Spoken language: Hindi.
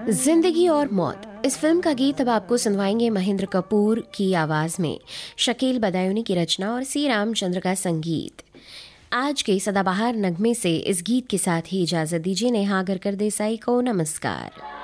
जिंदगी और मौत, इस फिल्म का गीत अब आपको सुनवाएंगे महेंद्र कपूर की आवाज में, शकील बदायूनी की रचना और सी रामचंद्र का संगीत। आज के सदाबहार नगमे से इस गीत के साथ ही इजाजत दीजिए। नेहा गरकर देसाई को नमस्कार।